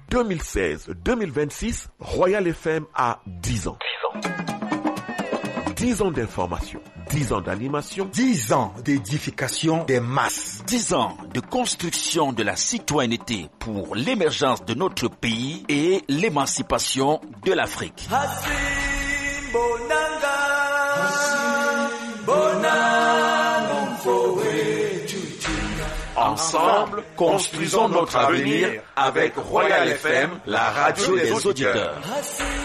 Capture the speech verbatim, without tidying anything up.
deux mille seize deux mille vingt-six, Royal F M a dix ans. dix ans d'information, dix ans d'animation, dix ans d'édification des masses, dix ans de construction de la citoyenneté pour l'émergence de notre pays et l'émancipation de l'Afrique. Ensemble, construisons notre avenir avec Royal F M, la radio des auditeurs.